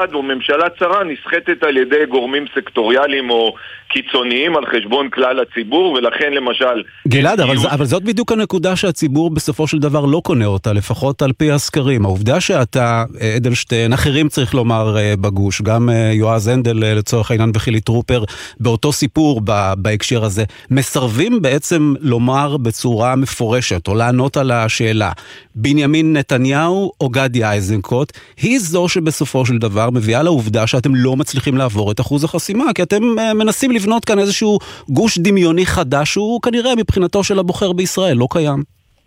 אחד או ממשלה צרה נסחטת על ידי גורמים סקטוריאליים או קיצוניים על חשבון כלל הציבור, ולכן למשל... גלעד, אבל זאת בדיוק הנקודה שהציבור בסופו של דבר לא קונה אותה, לפחות על פי הסקרים. העובדה שאתה, אדלשטיין, אחרים צריך לומר בגוש, גם יועז הנדל לצורך העניין וחילי טרופר, באותו סיפור בהקשר הזה, מסרבים בעצם לומר בצורה מפורשת, או לענות על השאלה, בנימין נתניהו או גדי איזנקוט, היא זו שבסופו של דבר מביאה לעובדה שאתם לא מצליחים לעבור את אחוז החסימה, כי אתם מנסים לבנות כאן איזשהו גוש דמיוני חדש, שהוא כנראה מבחינתו של הבוחר בישראל לא קיים.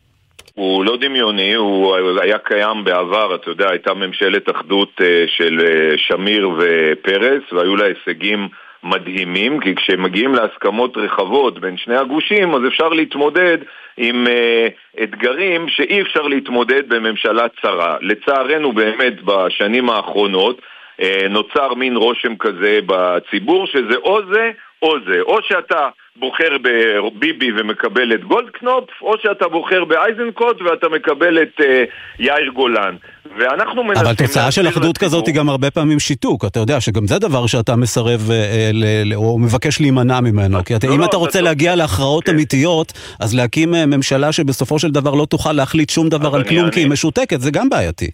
הוא לא דמיוני, הוא היה קיים בעבר, אתה יודע, הייתה ממשלת אחדות של שמיר ופרס, והיו לה הישגים מדהימים, כי כשמגיעים להסכמות רחבות בין שני הגושים, אז אפשר להתמודד עם אתגרים שאי אפשר להתמודד בממשלה צרה. לצערנו באמת בשנים האחרונות נוצר מין רושם כזה בציבור, שזה או זה או זה, או שאתה בוחר בביבי ומקבל את גולדקנופ, או שאתה בוחר באייזנקוט ואתה מקבל את יאיר גולן. ואנחנו מנסים... אבל תוצאה של אחדות כזאת היא גם הרבה פעמים שיתוק. אתה יודע שגם זה דבר שאתה מסרב או מבקש להימנע ממנו. כי אם אתה רוצה להגיע להכרעות אמיתיות, אז להקים ממשלה שבסופו של דבר לא תוכל להחליט שום דבר על כלום כי היא משותקת, זה גם בעייתי.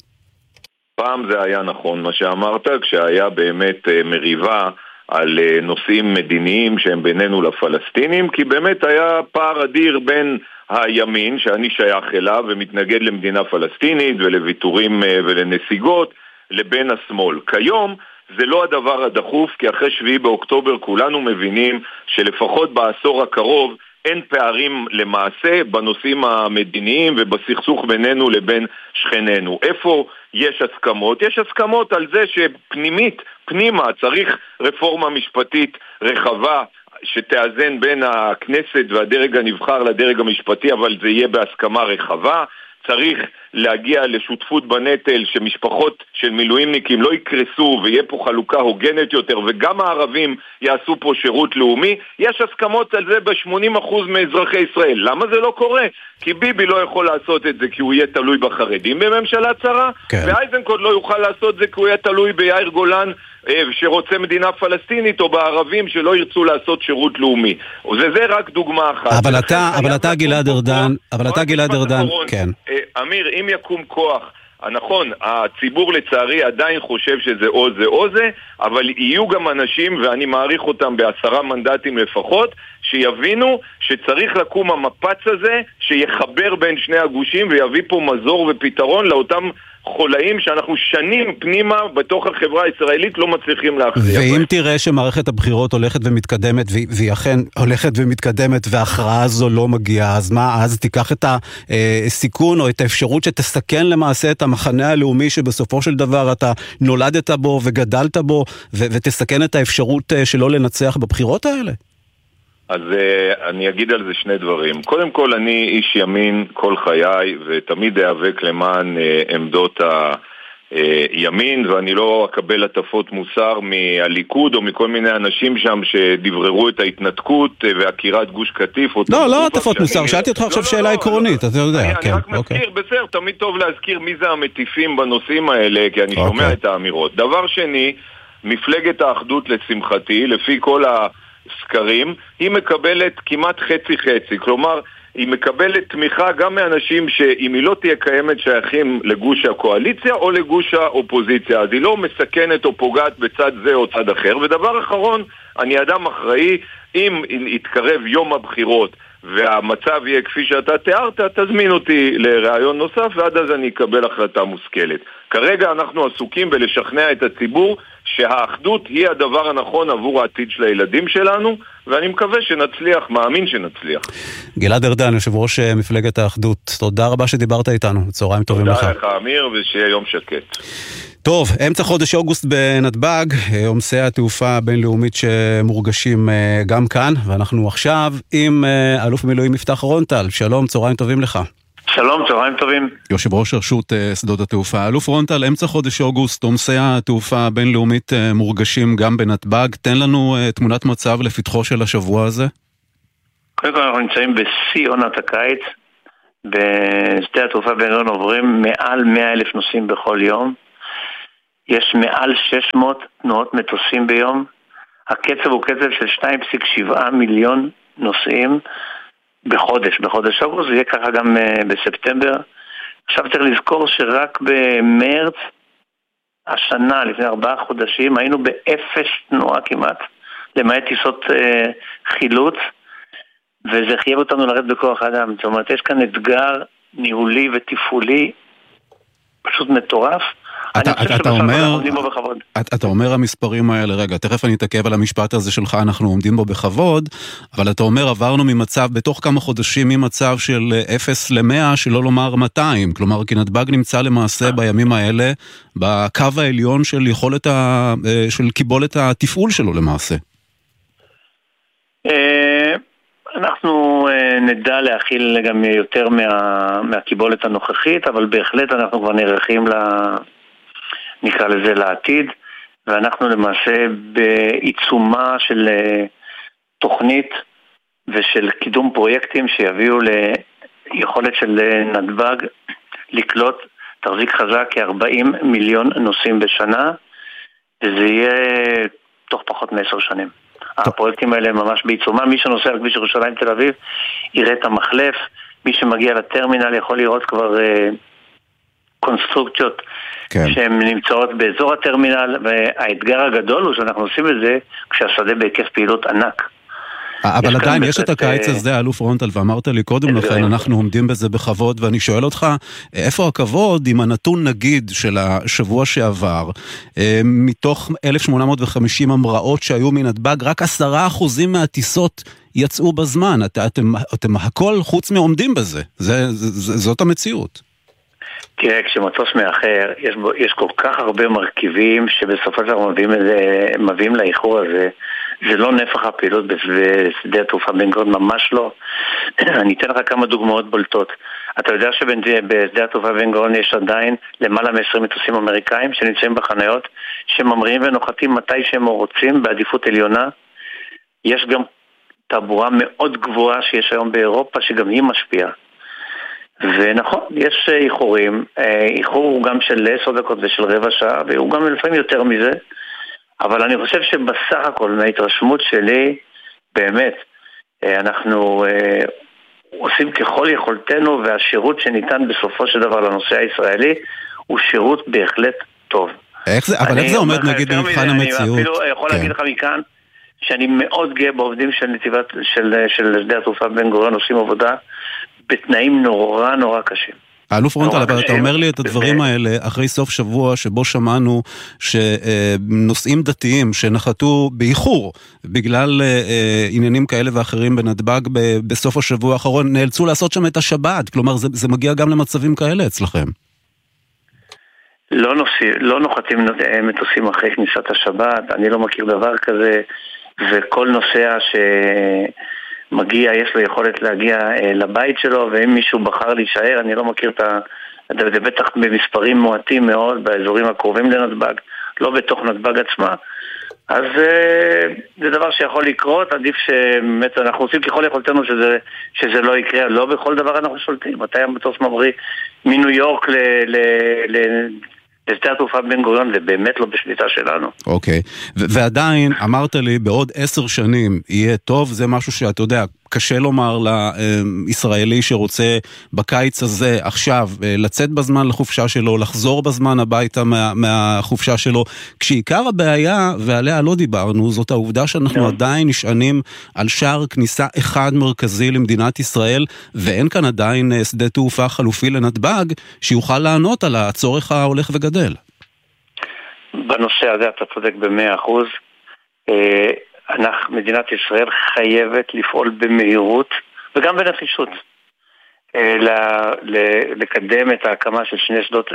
פעם זה היה נכון מה שאמרת, כשהיה באמת מריבה על נושאים מדיניים שהם בינינו לפלסטינים, כי באמת היה פער אדיר בין הימין, שאני שייך אליו ומתנגד למדינה פלסטינית ולוויתורים ולנסיגות, לבין השמאל. כיום זה לא הדבר הדחוף, כי אחרי 7 באוקטובר כולנו מבינים שלפחות בעשור הקרוב אין פערים למעשה בנושאים המדיניים ובסכסוך בינינו לבין שכנינו. איפה יש הסכמות? יש הסכמות על זה שפנימית, פנימה, צריך רפורמה משפטית רחבה שתאזן בין הכנסת והדרג הנבחר לדרג המשפטי, אבל זה יהיה בהסכמה רחבה. צריך להגיע לשותפות בנטל, שמשפחות של מילואימניקים לא יקרסו ויהיה פה חלוקה הוגנת יותר, וגם הערבים יעשו פה שירות לאומי. יש הסכמות על זה ב-80% מאזרחי ישראל. למה זה לא קורה? כי ביבי לא יכול לעשות את זה כי הוא יהיה תלוי בחרדים בממשלה צרה, ואייזנקוט לא יוכל לעשות זה כי הוא יהיה תלוי ביאיר גולן שרוצה מדינה פלסטינית, או בערבים שלא ירצו לעשות שירות לאומי. וזה רק דוגמה אחת. אבל אתה גלעד ארדן, כן. אמיר, אם יקום כוח, נכון, הציבור לצערי עדיין חושב שזה או זה או זה, אבל יהיו גם אנשים, ואני מעריך אותם ב10 מנדטים לפחות, שיבינו שצריך לקום המפץ הזה, שיחבר בין שני הגושים, ויביא פה מזור ופתרון לאותם חולאים שאנחנו שנים פנימה בתוך החברה הישראלית לא מצליחים להכריע. ואם תראה שמערכת הבחירות הולכת ומתקדמת, והיא אכן הולכת ומתקדמת, וההכרעה הזו לא מגיעה, אז מה? אז תיקח את הסיכון או את האפשרות שתסכן למעשה את המחנה הלאומי שבסופו של דבר אתה נולדת בו וגדלת בו, ותסכן את האפשרות שלא לנצח בבחירות האלה? אז אני אגיד על זה שני דברים. קודם כל, אני איש ימין כל חיי, ותמיד אאבק למען עמדות הימין, ואני לא אקבל הטפות מוסר מהליכוד או מכל מיני אנשים שם שדבררו את ההתנתקות והקירת גוש קטיף. לא הטפות מוסר, שאלתי אותך עכשיו שאלה עקרונית, אתה יודע. אני רק מזכיר, בסדר, תמיד טוב להזכיר מי זה המטיפים בנושאים האלה, כי אני שומע את האמירות. דבר שני, מפלגת האחדות לשמחתי, לפי כל סקרים, היא מקבלת כמעט חצי-חצי, כלומר, היא מקבלת תמיכה גם מאנשים שאם היא לא תהיה קיימת שייכים לגוש הקואליציה או לגוש האופוזיציה, אז היא לא מסכנת או פוגעת בצד זה או צד אחר. ודבר אחרון, אני אדם אחראי, אם יתקרב יום הבחירות והמצב יהיה כפי שאתה תיארת, תזמין אותי לרעיון נוסף, ועד אז אני אקבל החלטה מושכלת. כרגע אנחנו עסוקים בלשכנע את הציבור שהאחדות היא הדבר הנכון עבור העתיד של הילדים שלנו, ואני מקווה שנצליח, מאמין שנצליח. גלעד ארדן, יושב ראש מפלגת האחדות, תודה רבה שדיברת איתנו, צהריים טובים לך. תודה לך אמיר, ושיהיה יום שקט. טוב, אמצע חודש אוגוסט בנתב"ג, עומסי התעופה הבינלאומית שמורגשים גם כאן, ואנחנו עכשיו עם אלוף המילואים יפתח רונטל. שלום, צהריים טובים לך. שלום, צהריים טובים. יושב ראש רשות שדות התעופה. אלוף רונטל, אמצע חודש אוגוסט, עומסי התעופה הבינלאומית מורגשים גם בנתב"ג. תן לנו תמונת מצב לפתחו של השבוע הזה. קודם כל אנחנו נמצאים בשיא עונת הקיץ. בשדה התעופה בן-גוריון עוברים מעל 100,000 נוסעים בכל יום. יש מעל 600 תנועות מטוסים ביום. הקצב הוא קצב של 2.7 מיליון נוסעים בחודש אוגוסט, זה יהיה ככה גם בספטמבר. עכשיו צריך לזכור שרק במרץ השנה, לפני 4 חודשים, היינו באפס תנועה כמעט, למעט טיסות חילוץ, וזה חייב אותנו לרדת בכוח האדם. זאת אומרת, יש כאן אתגר ניהולי ותפעולי פשוט מטורף. אתה אומר המספרים האלה, רגע, תכף אני אתעכב על המשפט הזה שלך, אנחנו עומדים בו בכבוד, אבל אתה אומר עברנו ממצב, בתוך כמה חודשים, ממצב של 0 ל-100, שלא לומר 200, כלומר, כי נתב"ג נמצא למעשה בימים האלה, בקו העליון של יכולת, של קיבולת התפעול שלו למעשה. אנחנו נדע להכיל גם יותר מהקיבולת הנוכחית, אבל בהחלט אנחנו כבר נערכים נקרא לזה לעתיד, ואנחנו למעשה בעיצומה של תוכנית ושל קידום פרויקטים שיביאו ליכולת של נתב"ג לקלוט תחזיק חזק כ-40 מיליון נוסעים בשנה, וזה יהיה תוך פחות מ10 שנים. הפרויקטים האלה הם ממש בעיצומה. מי שנוסע על כביש ירושלים תל אביב יראה את המחלף, מי שמגיע לטרמינל יכול לראות כבר קונסטרוקציות שהן נמצאות באזור הטרמינל, והאתגר הגדול הוא שאנחנו עושים את זה כשהשדה בהיקף פעילות ענק. אבל עדיין יש את הקיץ הזה, אלוף רונטל, ואמרת לי קודם לכן, אנחנו עומדים בזה בכבוד, ואני שואל אותך, איפה הכבוד עם הנתון נגיד של השבוע שעבר, מתוך 1,850 המראות שהיו מנתב"ג, רק 10% מהטיסות יצאו בזמן, אתם הכל חוץ מעומדים בזה, זאת המציאות. תראה, כשמטוס מאחר, יש כל כך הרבה מרכיבים שבסופו של דבר מביאים לאיחור הזה. זה לא נפח הפעילות בשדה התעופה בן גוריון, ממש לא. אני אתן לך כמה דוגמאות בולטות. אתה יודע שבשדה התעופה בן גוריון יש עדיין למעלה מ-20 מטוסים אמריקאים שנמצאים בחניות, שממריאים ונוחתים מתי שהם רוצים, בעדיפות עליונה. יש גם תעבורה מאוד גבוהה שיש היום באירופה, שגם היא משפיעה. ונכון, יש איחורים, איחור הוא גם של 10 דקות ושל רבע שעה, והוא גם לפעמים יותר מזה, אבל אני חושב שבסך הכל, מההתרשמות שלי, באמת, אנחנו עושים ככל יכולתנו, והשירות שניתן בסופו של דבר לנושא הישראלי, הוא שירות בהחלט טוב. אבל איך זה עומד נגיד במבחן המציאות? אני אפילו יכול להגיד לך מכאן, שאני מאוד גאה בעובדים של שדה התעופה בן גוריון, עושים עבודה, בתנאים נורא קשים. האלוף רונטל, אבל אתה אומר לי את הדברים האלה אחרי סוף שבוע שבו שמענו שנושאים דתיים שנחתו באיחור בגלל עניינים כאלה ואחרים בנתב"ג בסוף השבוע האחרון נאלצו לעשות שם את השבת, כלומר זה מגיע גם למצבים כאלה אצלכם. לא נוחתים מטוסים אחרי כניסת השבת, אני לא מכיר דבר כזה, וכל נוסע מגיע, יש לו יכולת להגיע לבית שלו, ואם מישהו בחר להישאר, אני לא מכיר זה בטח במספרים מועטים מאוד, באזורים הקרובים לנתב"ג, לא בתוך נתב"ג עצמה, אז זה דבר שיכול לקרות, עדיף שבאמת אנחנו עושים ככל יכולתנו שזה לא יקרה, לא בכל דבר אנחנו שולטים, מתי המטוס ממריא מניו יורק לשדה התעופה בן גוריון, זה באמת לא בשליטה שלנו. אוקיי, ועדיין אמרת לי בעוד 10 שנים יהיה טוב, זה משהו שאתה יודע, קשה לומר לישראלי שרוצה בקיץ הזה עכשיו לצאת בזמן לחופשה שלו, לחזור בזמן הביתה מהחופשה שלו, כשעיקר הבעיה, ועליה לא דיברנו, זאת העובדה שאנחנו עדיין נשענים על שער כניסה אחד מרכזי למדינת ישראל, ואין כאן עדיין שדה תעופה חלופי לנתב"ג, שיוכל לענות על הצורך ההולך וגדל. בנושא הזה אתה צודק ב100%. מדינת ישראל חייבת לפעול במהירות וגם בנחישות לקדם את ההקמה של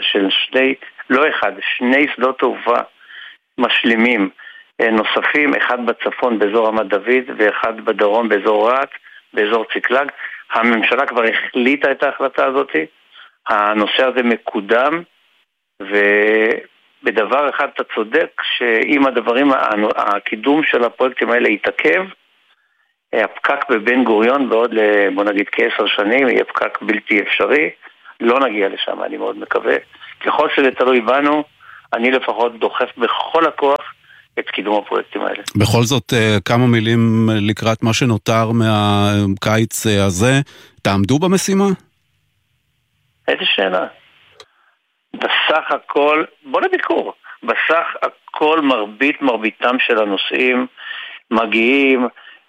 שני שדות תעופה משלימים נוספים, אחד בצפון באזור רמת דוד ואחד בדרום באזור רהט, באזור ציקלג. הממשלה כבר החליטה את ההחלטה הזאת, הנושא הזה מקודם, בדבר אחד אתה צודק, שאם הקידום של הפרויקטים האלה יתעכב, הפקק בבן גוריון בעוד, בוא נגיד כ10 שנים, יהיה פקק בלתי אפשרי, לא נגיע לשם, אני מאוד מקווה. ככל שזה תלוי בנו, אני לפחות דוחף בכל הכוח את קידום הפרויקטים האלה. בכל זאת, כמה מילים לקראת מה שנותר מהקיץ הזה, תעמדו במשימה? איזה שאלה. בסך הכל, בוא לביקור, בסך הכל מרביתם של הנושאים מגיעים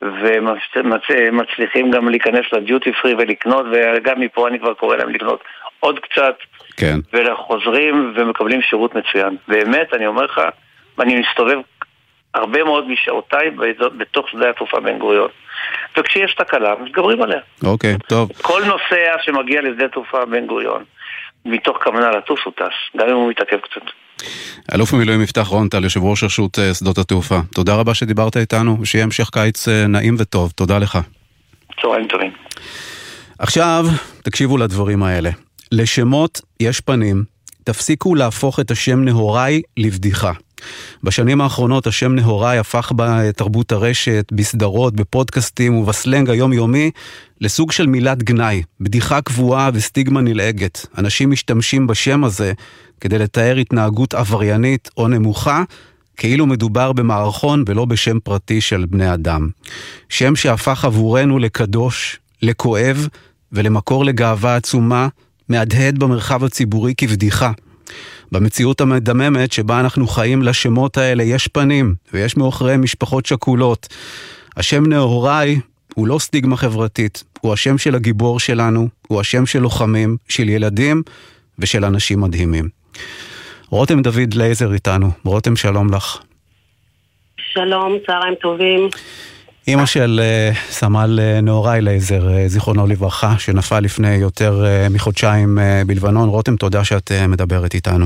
ומצליחים גם להיכנס לדיוטי פרי ולקנות, וגם מפה אני כבר קורא להם לקנות עוד קצת, כן. וחוזרים ומקבלים שירות מצוין. באמת, אני אומר לך, אני מסתובב הרבה מאוד משעותיי בתוך שדה התעופה בן גוריון. וכשיש תקלה, מתגברים עליה. אוקיי, טוב. כל נוסע שמגיע לשדה התעופה בן גוריון, מתוך כוונה לטוס הוא טס, גם אם הוא מתעכב קצת. אלוף במילואים יפתח רון-טל, יושב ראש רשות שדות התעופה. תודה רבה שדיברת איתנו, ושיהיה המשך קיץ נעים וטוב. תודה לך. צהריים טובים. עכשיו, תקשיבו לדברים האלה. לשמות יש פנים, תפסיקו להפוך את השם נהוראי לבדיחה. בשנים האחרונות השם נהוראי הפך בתרבות הרשת, בסדרות, בפודקאסטים ובסלנג היומיומי לסוג של מילת גנאי, בדיחה קבועה וסטיגמה נלעגת. אנשים משתמשים בשם הזה כדי לתאר התנהגות עבריינית או נמוכה, כאילו מדובר במערכון ולא בשם פרטי של בני אדם. שם שהפך עבורנו לקדוש, לכואב ולמקור לגאווה עצומה, מהדהד במרחב הציבורי כבדיחה. במציאות המדממת שבה אנחנו חיים, לשמות האלה יש פנים, ויש מאחוריהם משפחות שכולות. השם נהוראי הוא לא סטיגמה חברתית, הוא השם של הגיבור שלנו, הוא השם של לוחמים, של ילדים ושל אנשים מדהימים. רותם דוד לייזר איתנו. רותם, שלום לך. שלום, צהריים טובים. אמא של סמל נהוראי לייזר, זיכרונו לברכה, שנפל לפני יותר מחודשיים בלבנון. רותם, תודה שאת מדברת איתנו.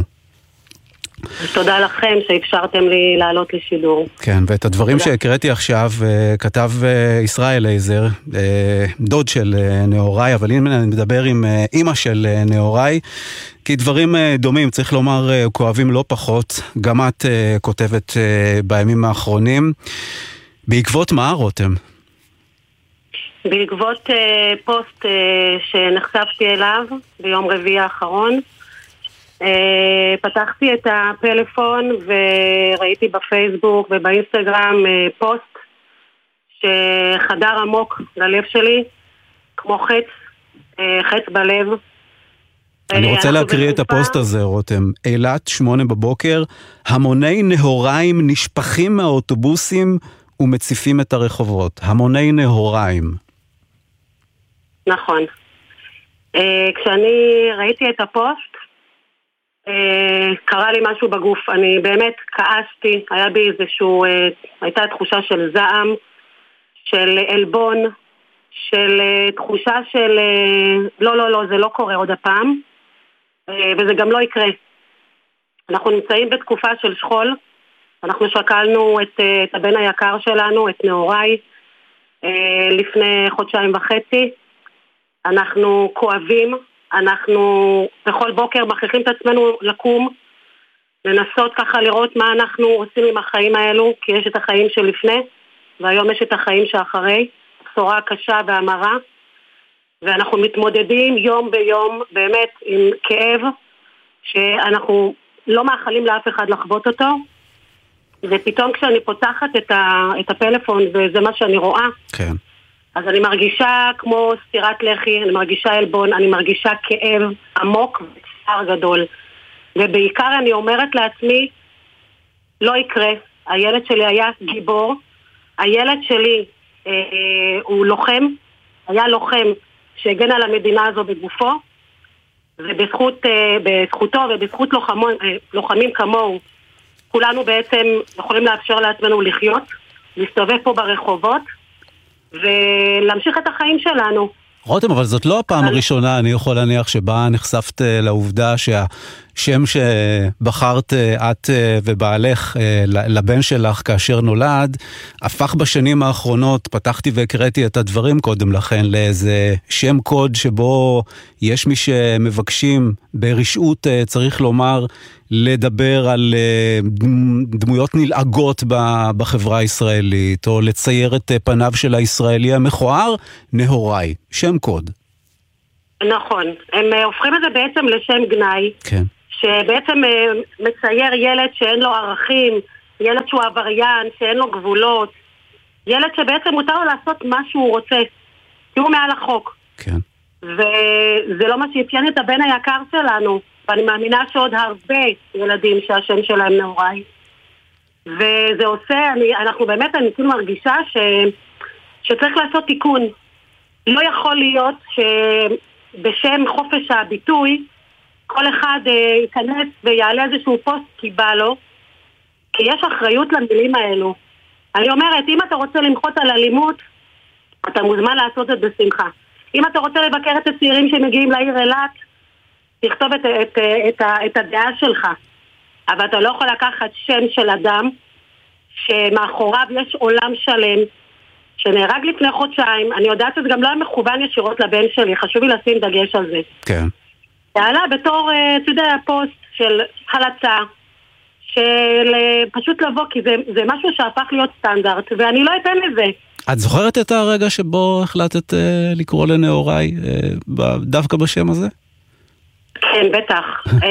תודה לכם שאפשרתם לי לעלות לשידור. כן, ואת הדברים שהקראתי עכשיו כתב ישראל לייזר, דוד של נהוראי, אבל אם אני מדבר עם אמא של נהוראי, כי דברים דומים, צריך לומר, כואבים לא פחות. גם את כותבת בימים האחרונים. בעקבות מה, רותם? בעקבות פוסט שנחשפתי אליו ביום רביעי האחרון, פתחתי את הפלאפון וראיתי בפייסבוק ובאינסטגרם פוסט שחדר עמוק ללב שלי, כמו חץ בלב. אני רוצה להקריא את הפוסט הזה, רותם. אילת, 8 בבוקר, המוני נהוריים נשפכים מהאוטובוסים ומציפים את הרחובות. המוני נהוריים. נכון. כשאני ראיתי את הפוסט, קרה לי משהו בגוף. אני באמת כעסתי, היה בי הייתה תחושה של זעם, של אלבון, של תחושה של לא, זה לא קורה עוד הפעם, וזה גם לא יקרה. אנחנו נמצאים בתקופה של שכול. אנחנו שקלנו את הבן היקר שלנו, את נהוראי, לפני 1.5 חודשים. אנחנו כואבים, אנחנו בכל בוקר מכריחים את עצמנו לקום, לנסות ככה לראות מה אנחנו עושים עם החיים האלו, כי יש את החיים שלפני, והיום יש את החיים שאחרי, בשורה קשה והמרה, ואנחנו מתמודדים יום ביום באמת עם כאב, שאנחנו לא מאחלים לאף אחד לחוות אותו, ופתאום כשאני פותחת את הפלאפון וזה מה שאני רואה, כן. אז אני מרגישה כמו סטירת לחי, אני מרגישה אלבון, אני מרגישה כאב עמוק וצער גדול. ובעיקר אני אומרת לעצמי, לא יקרה, הילד שלי היה גיבור, הילד שלי הוא לוחם, היה לוחם שהגן על המדינה הזו בגופו, ובזכותו ובזכות לוחמים כמוהו, כולנו בעצם יכולים לאפשר לעצמנו לחיות, להסתובב פה ברחובות, ולהמשיך את החיים שלנו. רותם, אבל זאת לא הפעם הראשונה, אני יכול להניח, שבה נחשפת לעובדה שהשם שבחרת את ובעלך לבן שלך כאשר נולד, הפך בשנים האחרונות, פתחתי והקראתי את הדברים קודם לכן, לאיזה שם קוד שבו יש מי שמבקשים ברשעות, צריך לומר, לדבר על דמויות נלעגות בחברה הישראלית, או לצייר את פניו של הישראלי המכוער, נהוראי, שם קוד. נכון, הם הופכים את זה בעצם לשם גנאי, כן. שבעצם מצייר ילד שאין לו ערכים, ילד שהוא עבריין, שאין לו גבולות, ילד שבעצם מותר לו לעשות מה שהוא רוצה, כי הוא מעל החוק. כן. וזה לא מה שאפיין את הבן היקר שלנו, ואני מאמינה שעוד הרבה ילדים שהשם שלהם נהוראי. וזה עושה, אנחנו באמת, אני כאילו מרגישה שצריך לעשות תיקון. לא יכול להיות שבשם חופש הביטוי, כל אחד ייכנס ויעלה איזשהו פוסט כי בא לו, כי יש אחריות למילים האלו. אני אומרת, אם אתה רוצה למחות על אלימות, אתה מוזמן לעשות את בשמחה. אם אתה רוצה לבקר את הצעירים שמגיעים לעיר אילת, תכתוב את הדעה שלך. אבל אתה לא יכול לקחת שם של אדם שמאחוריו יש עולם שלם שנהרג לפני חודשיים. אני יודעת שזה גם לא היה מכוון ישירות לבן שלי, חשוב לי לשים דגש על זה. כן. עלה בתור, אתה יודע, פוסט של חלצה, של פשוט לבוא, כי זה משהו שהפך להיות סטנדרט, ואני לא אתן לזה. את זוכרת את הרגע שבו החלטת לקרוא לנהוראי דווקא בשם הזה? כן, בטח.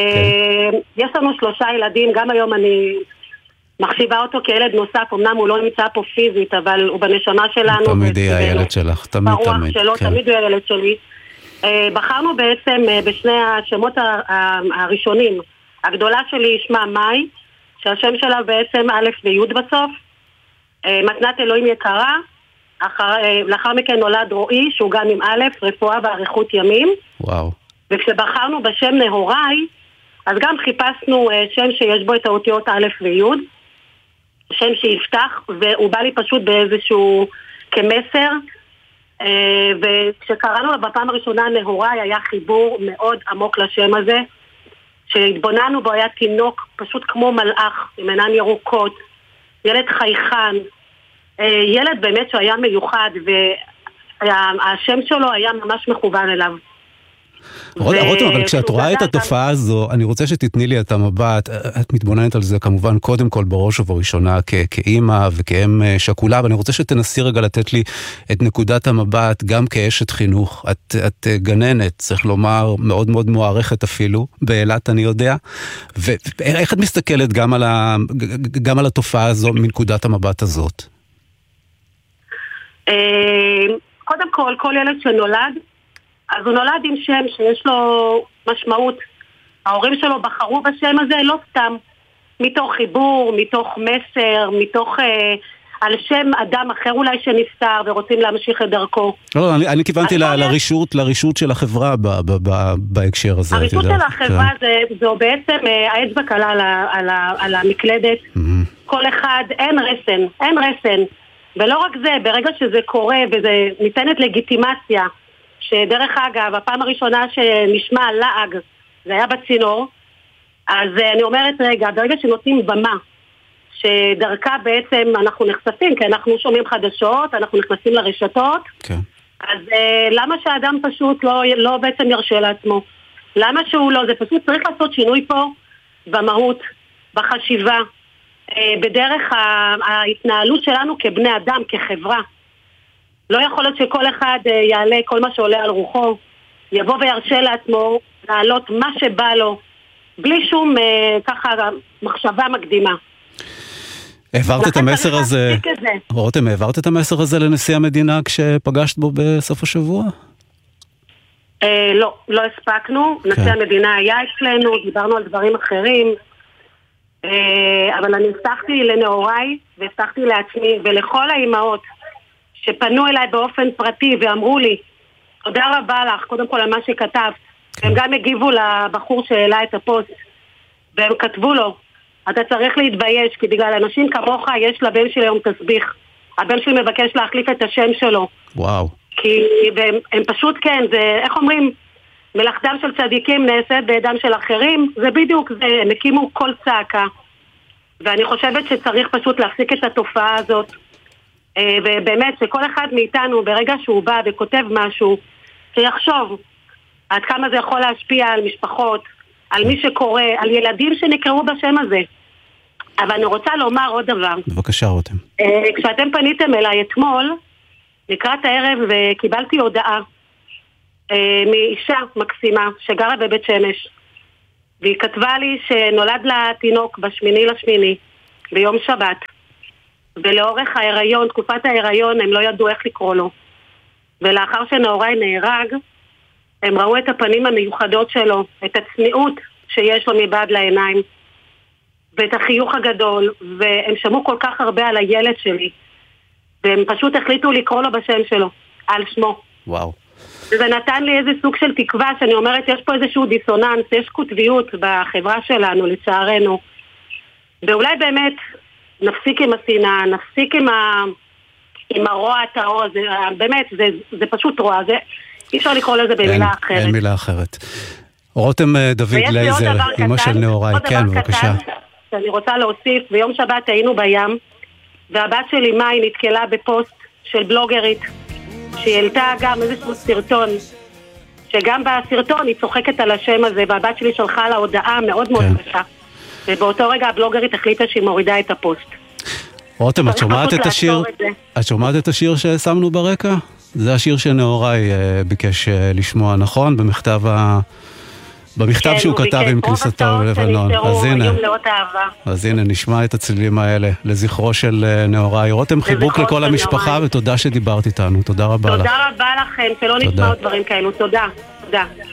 יש לנו 3 ילדים, גם היום אני מחשיבה אותו כילד נוסף, אמנם הוא לא נמצא פה פיזית, אבל הוא בנשמה שלנו. תמיד יהיה הילד שלך, תמיד. ברוח שלו, תמיד הוא הילד שלי. בחרנו בעצם בשני השמות הראשונים. הגדולה שלי שמה מאי, שהשם שלה בעצם א' וי' בסוף. מתנת אלוהים יקרה. לאחר מכן נולד רועי, שהוא גם עם א', רפואה ואריכות ימים. וואו. וכשבחרנו בשם נהוראי, אז גם חיפשנו שם שיש בו את האותיות א' וי', שם שיפתח, והוא בא לי פשוט באיזשהו כמסר, וכשקראנו לו בפעם הראשונה נהוראי, היה חיבור מאוד עמוק לשם הזה, שהתבוננו בו היה תינוק פשוט כמו מלאך, עם עיניים ירוקות, ילד חייכן, ילד באמת שהיה מיוחד, והשם שלו היה ממש מכוון אליו. רותם, אבל כשאת רואה את התופעה הזו, אני רוצה שתתני לי את המבט, את מתבוננת על זה כמובן קודם כל בראש ובראשונה כאימא וכאם שכולה, אבל אני רוצה שתנסי רגע לתת לי את נקודת המבט גם כאשת חינוך. את גננת, צריך לומר, מאוד מאוד מוערכת אפילו, באילת אני יודע, ואיך את מסתכלת גם על התופעה הזו מנקודת המבט הזאת? קודם כל ילד שנולד, אז הוא נולד עם שם שיש לו משמעות. ההורים שלו בחרו בשם הזה לא סתם, מתוך חיבור, מתוך מסר, מתוך על שם אדם אחר אולי שנפטר ורוצים להמשיך את דרכו. לא, אני כיוונתי לרישות של החברה בהקשר הזה. הרישות של החברה זו בעצם האצבע קלה על המקלדת. כל אחד, אין רסן. ולא רק זה, ברגע שזה קורה וזה ניתנת לגיטימציה, שדרך אגב, הפעם הראשונה שנשמע לעג, זה היה בצינור, אז אני אומרת רגע, ברגע שנותנים במה, שדרכה בעצם אנחנו נחשפים, כי אנחנו שומעים חדשות, אנחנו נכנסים לרשתות, כן. אז למה שהאדם פשוט לא בעצם ירשה לעצמו? למה שהוא לא? זה פשוט צריך לעשות שינוי פה, במהות, בחשיבה, בדרך ההתנהלות שלנו כבני אדם, כחברה. לא יכול להיות שכל אחד יעלה כל מה שעולה על רוחו, יבוא וירשה לעצמו לעלות מה שבא לו, בלי שום ככה מחשבה מקדימה. העברת את המסר הזה, רותם, העברת את המסר הזה לנשיא המדינה כשפגשת בו בסוף השבוע? לא הספקנו. נשיא המדינה היה אצלנו, דיברנו על דברים אחרים, אבל אני הבטחתי לנהוראי והבטחתי לעצמי ולכל האימהות שפנו אליי באופן פרטי ואמרו לי, תודה רבה לך, קודם כל על מה שכתבת. הם גם הגיבו לבחור שהעלה את הפוסט, והם כתבו לו, אתה צריך להתבייש, כי בגלל אנשים כמוך יש לבן שלי היום תסביך. הבן שלי מבקש להחליף את השם שלו. וואו. כי הם פשוט כן, זה, איך אומרים, מלאכתם של צדיקים נעשית בידם של אחרים, זה בדיוק זה, הם הקימו כל צעקה. ואני חושבת שצריך פשוט להפסיק את התופעה הזאת. ובאמת שכל אחד מאיתנו ברגע שהוא בא וכותב משהו שיחשוב עד כמה זה יכול להשפיע על משפחות, על מי שקורא, על ילדים שנקראו בשם הזה. אבל אני רוצה לומר עוד דבר. בבקשה רותם. כשאתם פניתם אליי אתמול לקראת הערב וקיבלתי הודעה מאישה מקסימה שגרה בבית שמש, והיא כתבה לי שנולד לה תינוק ב8/8 ביום שבת, ולאורך ההיריון, תקופת ההיריון, הם לא ידעו איך לקרוא לו, ולאחר שנהוראי נהרג, הם ראו את הפנים המיוחדות שלו, את הצניעות שיש לו מבעד לעיניים, ואת החיוך הגדול, והם שמעו כל כך הרבה על הילד שלי, והם פשוט החליטו לקרוא לו בשם שלו, על שמו. וואו. וזה נתן לי איזה סוג של תקווה, שאני אומרת, יש פה איזשהו דיסוננס, יש קוטביות בחברה שלנו, לצערנו. ואולי באמת נפסיק עם השנאה, נפסיק עם הרוע הטהור הזה, באמת, זה פשוט רוע, אי אפשר לקרוא לזה במילה אחרת. אין מילה אחרת. רותם דוד לייזר, אמא של נהוראי, כן, בבקשה. שאני רוצה להוסיף, ביום שבת היינו בים, והבת שלי מאי נתקלה בפוסט של בלוגרית, שהיא העלתה גם איזשהו סרטון, שגם בסרטון היא צוחקת על השם הזה, והבת שלי שלחה לה הודעה מאוד מאוד קשה. ובאותו רגע הבלוגרית החליטה שהיא מורידה את הפוסט. רותם, את שומעת את השיר? את שומעת את השיר ששמנו ברקע? זה השיר שנהוראי ביקש לשמוע, נכון? במכתב שהוא כתב עם כניסתו ללבנון. אז הנה, נשמע את הצלילים האלה לזכרו של נהוראי. רותם, חיבוק לכל המשפחה ותודה שדיברת איתנו. תודה רבה לך. תודה רבה לכם, שלא נשמע דברים כאלו. תודה.